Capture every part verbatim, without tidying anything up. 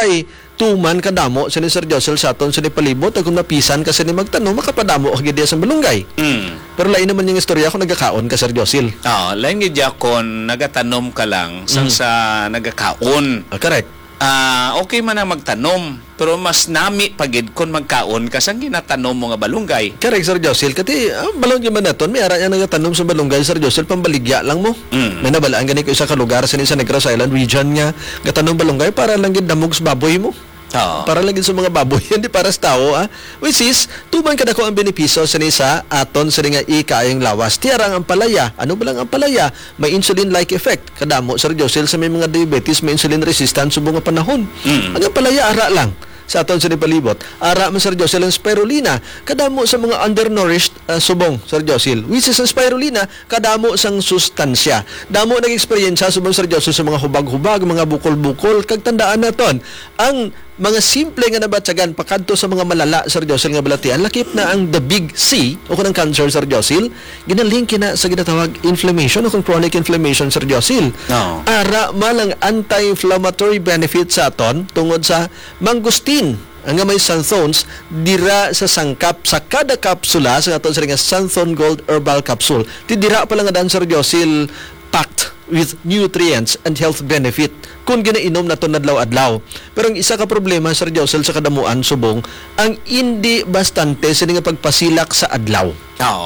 why tuman kadamo sa ni Sir Josel sa aton sa ni palibot kung napisan kasi ni magtanong makapadamo kag diya sa balunggay. Mm. Pero lain naman yung istorya kung nagakaon ka Sir Josel. Oh, lain gid kon nagatanom ka lang sang Mm. sa nagakaon. Ah, correct. Ah, okay man ang magtanom, pero mas nami pagid kon magkaon ka sang ginatanom mo nga balunggay. Correct Sir Josel kati ah, balong man naton may ara niya nagatanom sa balunggay Sir Josel pambaligya lang mo. Mm. May nabalaan gani ko isa ka lugar sa ni sa Negros Island region nga gatanong balunggay para lang gid damog sa baboy mo. Oo. Para lagi sa mga baboy, hindi para sa tao, ah. Which is, tuman ka na ko ang benepisyo sa nisa aton sa nga ikayang lawas. Tiyarang ang palaya. Ano ba lang ang palaya? May insulin-like effect. Kadamo, Sir Josel, sa may mga diabetes, may insulin resistance sa mga panahon. Mm. Ang palaya, ara lang sa aton sa palibot. Ara man Sir Josel ang spirulina. Kadamo sa mga undernourished uh, subong, Sir Josel. Which is ang spirulina, kadamo sang sustansya. Damo nag-experience subong Sir Josel sa mga hubag-hubag, mga bukol-bukol. Kag tandaan naton, ang mga simple nga nabatsagan pakadto sa mga malala Sir Josel nga balatian lakip na ang the big C o kunang cancer Sir Josel ginalink kina sa ginatawag inflammation o kung chronic inflammation Sir Josel. No. Ara malang anti-inflammatory benefit sa aton tungod sa mangustin ang nga may xanthones dira sa sangkap sa kada kapsula sa aton sa nga Xanthone Gold Herbal Capsule. Ti dira pa lang nga dan Sir Josel packed with nutrients and health benefit kung ginainom na ito nadlaw-adlaw. Pero ang isa ka problema, Sir Josel, sa kadamuan, subong, ang hindi bastante sa nga pagpasilak sa adlaw. Oo.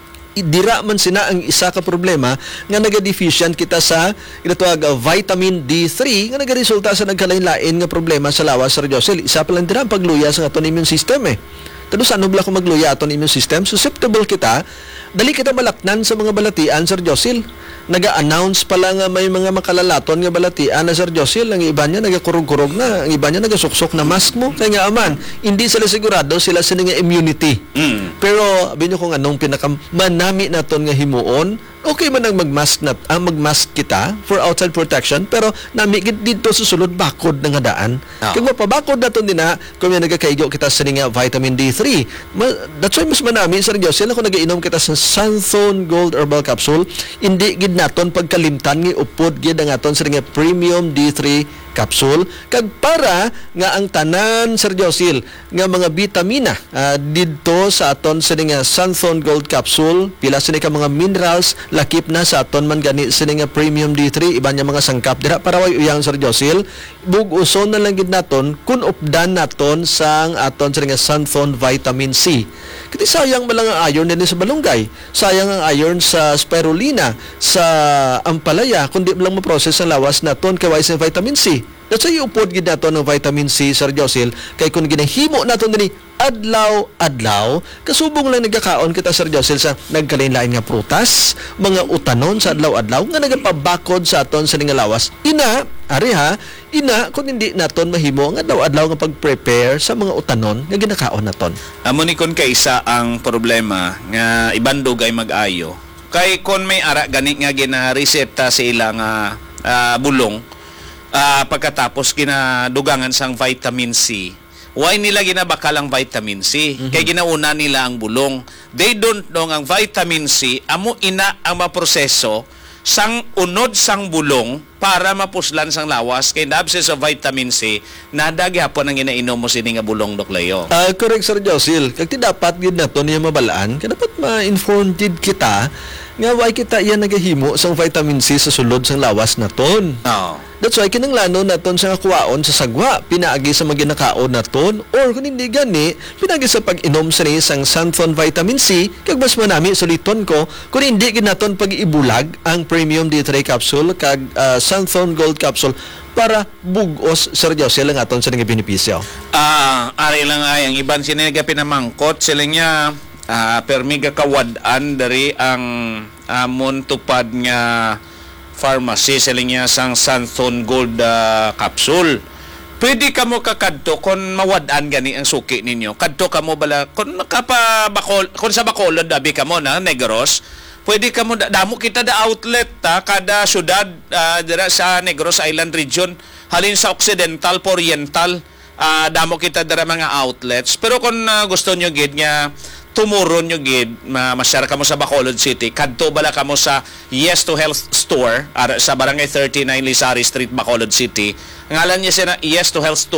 Dira man sina ang isa ka problema nga naga-deficient kita sa ginatawag uh, vitamin D three nga nagaresulta sa nagkalain-lain nga problema sa lawas, Sir Josel. Isa pa lang dira ang pagluya sa aton immune system eh. Tado sa ano bala kung magluya aton immune system, susceptible kita, dali kita malaknan sa mga balatian, Sir Josel. Naga-announce pa lang nga may mga makalalaton nga balatian na Sir Josel, ang iba niya nagakurog-kurog na, ang iba niya nagasuksok na mask mo. Kaya nga aman, hindi sila sigurado sila sa nga immunity. Mm. Pero abin niyo kung anong pinakamanami naton nga himuon, okay man ang magmask na ang magmask kita for outside protection, pero nami gid dito sa sulod bakod nga daan. Oh. Kung mapabakod naton dina, kung may nagakaigo kita sa nga vitamin D three, ma, that's why mas manami Sir Josel kung nagainom kita sa Xanthone Gold Herbal Capsule, hindi gid naton pagkalimtan nga upod gid ang aton sa nga premium D three capsule kag para nga ang tanan Sir Josel nga mga bitamina uh, didto sa aton sa nga Xanthone Gold Capsule pila sa ka mga minerals lakip na sa aton man gani sa nga premium D three iba niya mga sangkap dira para way uyang Sir Josel bug-uson na lang gid naton kun updan naton sang aton sa nga Xanthone vitamin C kiti sayang malang ang iron din sa balunggay sayang ang iron sa spirulina sa ampalaya kundi lang mo-process ang lawas naton kay sa vitamin C. That's why upod gid nato ng vitamin C, Sir Josel, kay kung ginahimo nato dini adlaw-adlaw, kasubong lang nagkakaon kita Sir Josel sa nagkalain-lain nga prutas, mga utanon sa adlaw-adlaw nga nagapabakod sa aton sa nga lawas. Ina, ari ha, ina kung hindi naton mahimo nga adlaw-adlaw nga pag-prepare sa mga utanon nga ginakaon naton. Amo ni kon kay isa ang problema nga ibandog ay mag-ayo. Kay kon may ara gani nga gina-reseta sa ilang uh, uh, bulong uh, pagkatapos ginadugangan sang vitamin C. Why nila ginabakal ang vitamin C? Mm-hmm. Kay ginauna nila ang bulong. They don't know ang vitamin C amo ina ang maproseso sang unod sang bulong para mapuslan sang lawas kay absence of vitamin C nadagi hapon ang ginainom mo sini nga bulong doklayo. Uh, correct Sir Josel. Kag ti dapat gid nato niya mabalaan, kay dapat ma-informed gid kita nga why kita iya nagahimo sang vitamin C sa sulod sang lawas naton. Oo. That's why kinanglanon naton sa kuwaon sa sagwa, pinaagi sa mga ginakaon naton or kung hindi gani, pinaagi sa pag-inom sa isang Xanthone vitamin C, kag mas manami suliton ko kung hindi gid naton pag-ibulag ang premium D three capsule kag uh, Xanthone Gold capsule para bugos Sir Josel ang aton sa nga benepisyo. Ah, uh, ari lang ay ang iban siniga pinamangkot sila niya uh, permiga kawadan dari ang amon tupad nga pharmacy sila niya sang Xanthone Gold uh, capsule. Pwede ka mo kakadto kung mawadaan gani ang suki ninyo. Kadto ka mo bala kung nakapabakol kung sa Bacolod dabi ka mo na Negros. Pwede ka mo damo kita da outlet ta kada syudad uh, dira sa Negros Island region halin sa Occidental po Oriental uh, damo kita dira mga outlets. Pero kung uh, gusto nyo gid nga tumuron nyo gid, masyara ka mo sa Bacolod City, kadto bala ka mo sa Yes to Health Store, ara, sa Barangay thirty-nine Lisari Street, Bacolod City. Ngalan niya siya na Yes to Health Store.